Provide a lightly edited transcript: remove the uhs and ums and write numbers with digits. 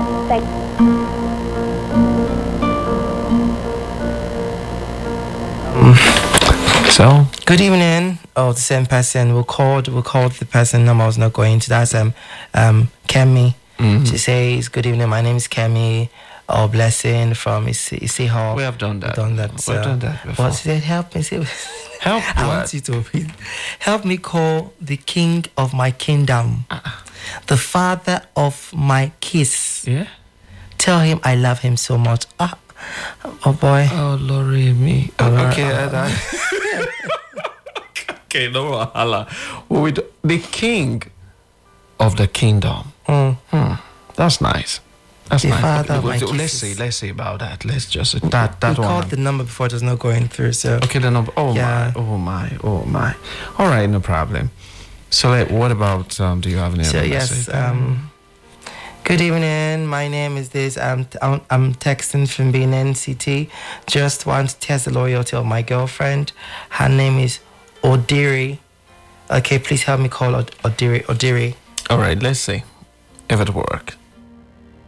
Thank So Good evening. Oh, the same person. We'll call the person number I was not going to. That's Kemi. She says, "Good evening. My name is Kemi. Oh, blessing from Isi Hall." we have done that. We've done that. We've done that before. But she said, "Help me." Help I what? want you to help me call the king of my kingdom, the father of my kiss. Yeah. Tell him I love him so much. Oh boy. Oh, Lori, me. Okay. Okay, no wahala. The king of the kingdom. That's nice. That's The nice. father of my Let's kisses. see about that. Let's just that We one. called the number before it was not going through. So Okay, the number. Oh Yeah. my. All right, no problem. So, what about? Do you have any So other yes, message? good evening. My name is this. I'm texting from Benin City. Just want to test the loyalty of my girlfriend. Her name is Odiri. Okay, please help me call Odiri. All right, let's see if it works.